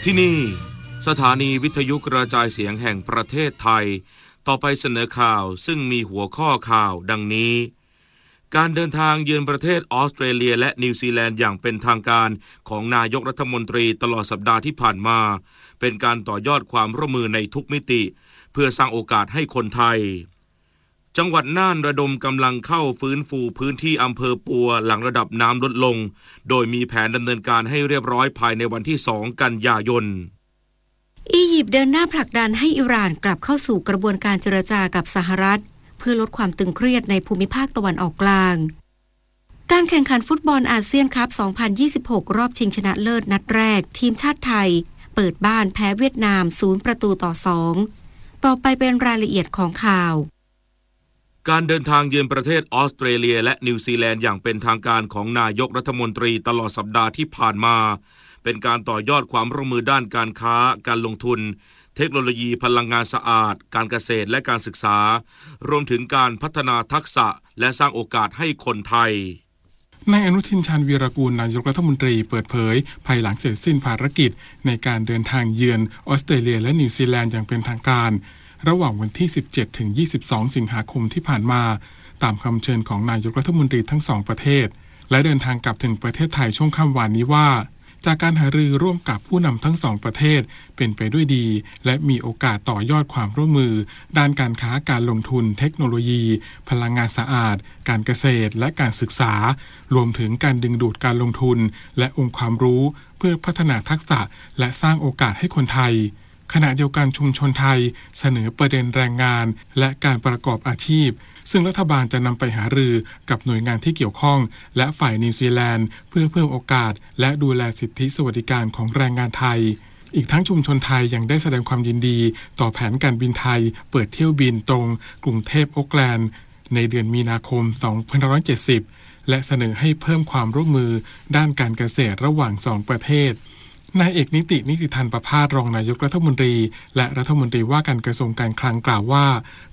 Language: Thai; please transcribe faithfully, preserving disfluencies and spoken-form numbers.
ที่นี่สถานีวิทยุกระจายเสียงแห่งประเทศไทยต่อไปเสนอข่าวซึ่งมีหัวข้อข่าวดังนี้การเดินทางเยือนประเทศออสเตรเลียและนิวซีแลนด์อย่างเป็นทางการของนายกรัฐมนตรีตลอดสัปดาห์ที่ผ่านมาเป็นการต่อยอดความร่วมมือในทุกมิติเพื่อสร้างโอกาสให้คนไทยจังหวัดน่านระดมกำลังเข้าฟื้นฟูพื้นที่อำเภอปัวหลังระดับน้ำลดลงโดยมีแผนดำเนินการให้เรียบร้อยภายในวันที่สองกันยายนอียิปต์เดินหน้าผลักดันให้อิหร่านกลับเข้าสู่กระบวนการเจรจากับสหรัฐเพื่อลดความตึงเครียดในภูมิภาคตะวันออกกลางการแข่งขันฟุตบอลอาเซียนคัพ สองพันยี่สิบหก รอบชิงชนะเลิศนัดแรกทีมชาติไทยเปิดบ้านแพ้เวียดนามศูนย์ประตูต่อสองต่อไปเป็นรายละเอียดของข่าวการเดินทางเยือนประเทศออสเตรเลียและนิวซีแลนด์อย่างเป็นทางการของนายกรัฐมนตรีตลอดสัปดาห์ที่ผ่านมาเป็นการต่อยอดความร่วมมือด้านการค้าการลงทุนเทคโนโลยีพลังงานสะอาดการเกษตรและการศึกษารวมถึงการพัฒนาทักษะและสร้างโอกาสให้คนไทยนายอนุทินชาญวีรกูลนายกรัฐมนตรีเปิดเผยภายหลังเสร็จสิ้นภารกิจในการเดินทางเยือนออสเตรเลียและนิวซีแลนด์อย่างเป็นทางการระหว่างวันที่สิบเจ็ดถึงยี่สิบสองสิงหาคมที่ผ่านมาตามคำเชิญของนายกรัฐมนตรีทั้งสองประเทศและเดินทางกลับถึงประเทศไทยช่วงค่ำวานนี้ว่าจากการหารือร่วมกับผู้นำทั้งสองประเทศเป็นไปด้วยดีและมีโอกาสต่อยอดความร่วมมือด้านการค้าการลงทุนเทคโนโลยีพลังงานสะอาดการเกษตรและการศึกษารวมถึงการดึงดูดการลงทุนและองค์ความรู้เพื่อพัฒนาทักษะและสร้างโอกาสให้คนไทยขณะเดียวกันชุมชนไทยเสนอประเด็นแรงงานและการประกอบอาชีพซึ่งรัฐบาลจะนำไปหารือกับหน่วยงานที่เกี่ยวข้องและฝ่ายนิวซีแลนด์เพื่อเพิ่มโอกาสและดูแลสิทธิสวัสดิการของแรงงานไทยอีกทั้งชุมชนไทยยังได้แสดงความยินดีต่อแผนการบินไทยเปิดเที่ยวบินตรงกรุงเทพโอ๊คแลนด์ในเดือนมีนาคมสองพันห้าร้อยเจ็ดสิบและเสนอให้เพิ่มความร่วมมือด้านการเกษตรระหว่างสองประเทศนายเอกนิตินิติธันประภาสรองนายกรัฐมนตรีและรัฐมนตรีว่าการกระทรวงการคลังกล่าวว่า